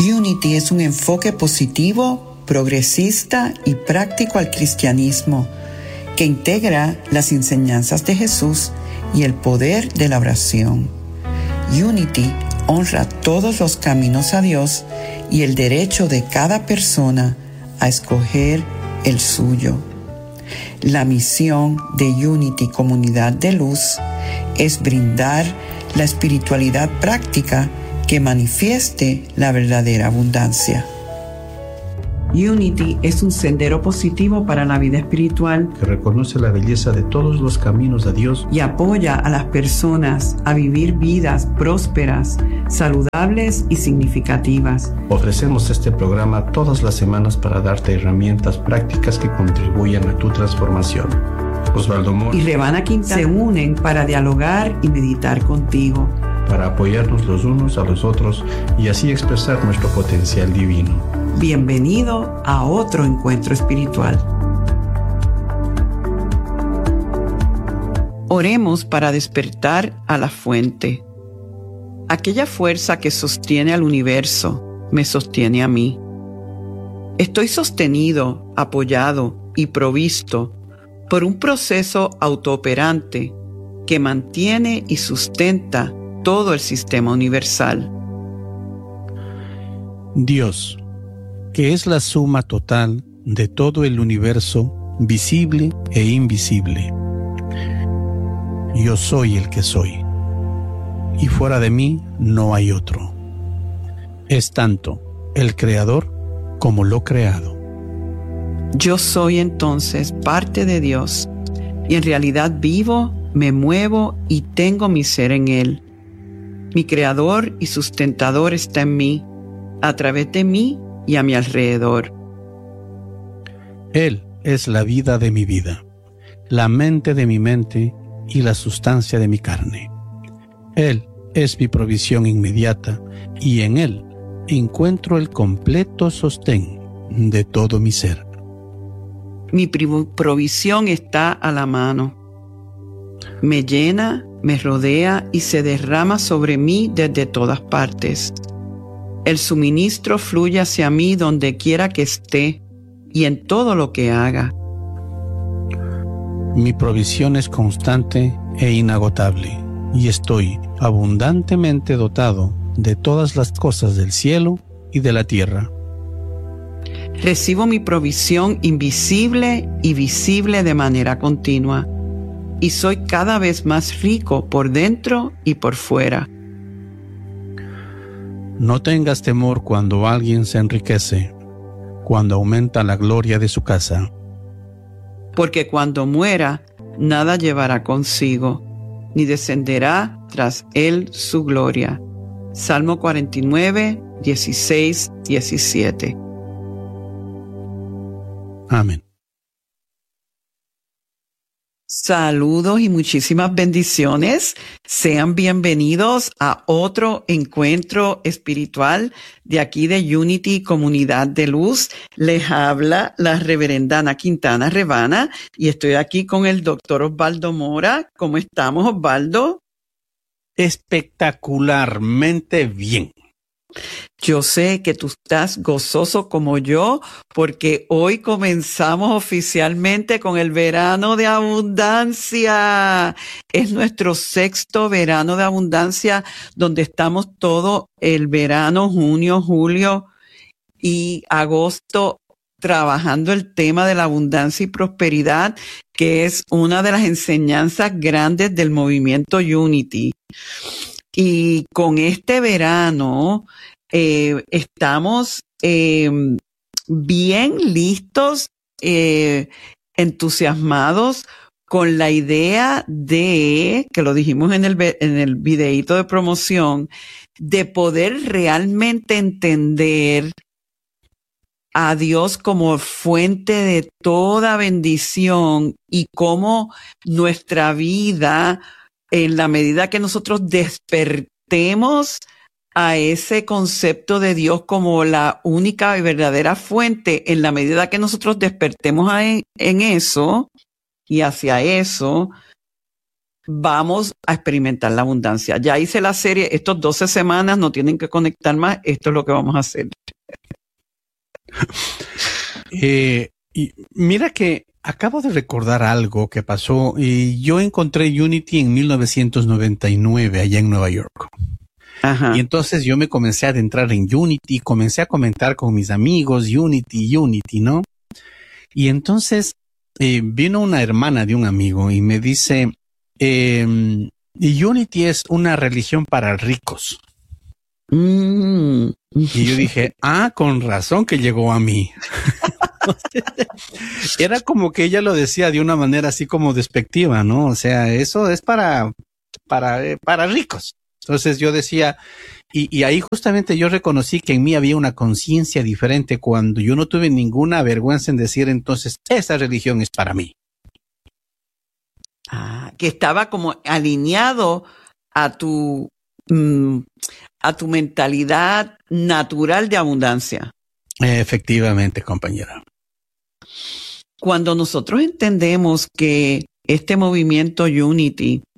Unity es un enfoque positivo, progresista y práctico al cristianismo que integra las enseñanzas de Jesús y el poder de la oración. Unity honra todos los caminos a Dios y el derecho de cada persona a escoger el suyo. La misión de Unity Comunidad de Luz es brindar la espiritualidad práctica que manifieste la verdadera abundancia. Unity es un sendero positivo para la vida espiritual que reconoce la belleza de todos los caminos a Dios y apoya a las personas a vivir vidas prósperas, saludables y significativas. Ofrecemos este programa todas las semanas para darte herramientas prácticas que contribuyan a tu transformación. Osvaldo Mora y Revana Quintana se unen para dialogar y meditar contigo, para apoyarnos los unos a los otros y así expresar nuestro potencial divino. Bienvenido a otro encuentro espiritual. Oremos para despertar a la fuente. Aquella fuerza que sostiene al universo me sostiene a mí. Estoy sostenido, apoyado y provisto por un proceso autooperante que mantiene y sustenta todo el sistema universal. Dios, que es la suma total de todo el universo, visible e invisible. Yo soy el que soy, y fuera de mí no hay otro. Es tanto el Creador como lo creado. Yo soy entonces parte de Dios, y en realidad vivo, me muevo y tengo mi ser en Él. Mi Creador y sustentador está en mí, a través de mí y a mi alrededor. Él es la vida de mi vida, la mente de mi mente y la sustancia de mi carne. Él es mi provisión inmediata y en Él encuentro el completo sostén de todo mi ser. Mi provisión está a la mano. Me llena, me rodea y se derrama sobre mí desde todas partes. El suministro fluye hacia mí donde quiera que esté y en todo lo que haga. Mi provisión es constante e inagotable y estoy abundantemente dotado de todas las cosas del cielo y de la tierra. Recibo mi provisión invisible y visible de manera continua y soy cada vez más rico por dentro y por fuera. No tengas temor cuando alguien se enriquece, cuando aumenta la gloria de su casa. Porque cuando muera, nada llevará consigo, ni descenderá tras él su gloria. Salmo 49, 16, 17. Amén. Saludos y muchísimas bendiciones. Sean bienvenidos a otro encuentro espiritual de aquí de Unity Comunidad de Luz. Les habla la reverenda Ana Quintana Revana y estoy aquí con el doctor Osvaldo Mora. ¿Cómo estamos, Osvaldo? Espectacularmente bien. Yo sé que tú estás gozoso como yo, porque hoy comenzamos oficialmente con el verano de abundancia. Es nuestro 6º verano de abundancia, donde estamos todo el verano, junio, julio y agosto, trabajando el tema de la abundancia y prosperidad, que es una de las enseñanzas grandes del movimiento Unity. Y con este verano estamos bien listos, entusiasmados con la idea de, que lo dijimos en el videíto de promoción, de poder realmente entender a Dios como fuente de toda bendición y cómo nuestra vida, en la medida que nosotros despertemos a ese concepto de Dios como la única y verdadera fuente, en la medida que nosotros despertemos en eso y hacia eso, vamos a experimentar la abundancia. Ya hice la serie, estos 12 semanas no tienen que conectar más, esto es lo que vamos a hacer. Y mira que acabo de recordar algo que pasó. Yo encontré Unity en 1999 allá en Nueva York. Ajá. Y entonces yo me comencé a adentrar en Unity, comencé a comentar con mis amigos Unity, ¿no? Y entonces vino una hermana de un amigo y me dice, Unity es una religión para ricos. Y yo dije, con razón que llegó a mí. Era como que ella lo decía de una manera así como despectiva, ¿no? O sea, eso es para ricos. Entonces yo decía, y ahí justamente yo reconocí que en mí había una conciencia diferente cuando yo no tuve ninguna vergüenza en decir, entonces, esa religión es para mí. Que estaba como alineado a tu mentalidad natural de abundancia. Efectivamente, compañera. Cuando nosotros entendemos que este movimiento Unity